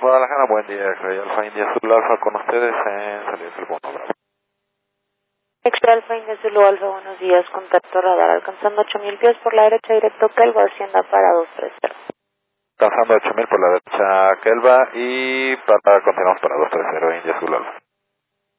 Guadalajara, buen día, X-Ray Alfa India Zulu Alfa con ustedes en salida del bono. X-Ray Alfa India Zulu Alfa, buenos días, contacto radar, alcanzando 8000 pies por la derecha directo Kelva, hacienda para 230. Alcanzando 8000 por la derecha Kelva y continuamos para 230 India Zulu Alfa.